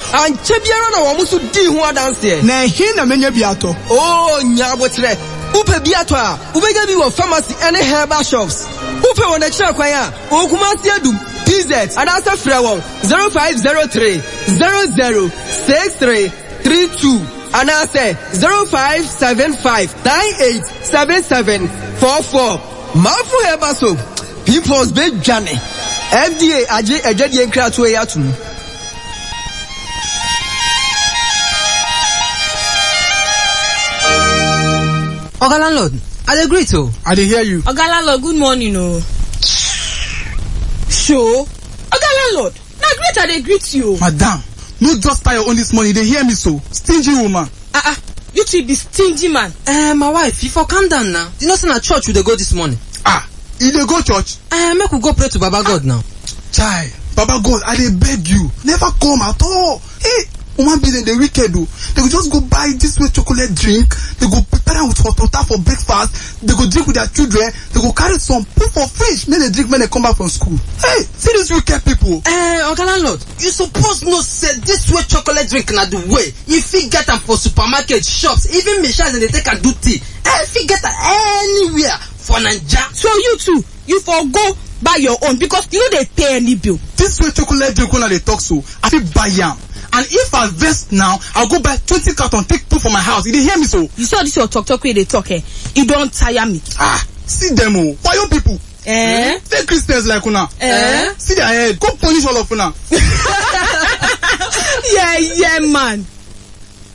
And Chebiara na wamusu di huwa dance. Na hina menye biato. Oh, nyabotre. Upe biato a, ubega bi wa pharmacy and herbal shops. Upe wana chira kwa ya, ukumasi edu, PZ, and answer freewon, 0503 006332. And I say 0575 987744. Mafu herbal soap. Pimples big Johnny. FDA aje ejedi enkra to yatum. Oga landlord, I dey greet you. I dey hear you. Oga landlord, good morning o. Sure. Oga landlord, na greet I dey greet you. Madam, no just start your own this morning. They hear me so. Stingy woman. You two be stingy man. My wife, if you calm down now. You know say na church we dey go this morning. You dey go church? Make we go pray to Baba God now. Chai, Baba God, I dey beg you. Never come at all. Hey, woman be they wicked do. They go just go buy this way chocolate drink. They go prepare with hot water for breakfast. They go drink with their children. They go carry some put for fish. Then they drink when they come back from school. Hey, see these wicked people. Oga landlord, you suppose know say this way chocolate drink na the way. You fit get them for supermarket, shops, even machines and they take and do tea. If you get anywhere for Naija. So you too, you for go buy your own because you dey pay any bill. This way chocolate drink when they talk so, I fit buy yam. And if I vest now, I'll go buy 20 carton, take two for my house. You didn't hear me so? You saw this your talk where they talk eh? You don't tire me. See them all. Why you people? They Christians like una. See their head. Go punish all of una. Yeah, man.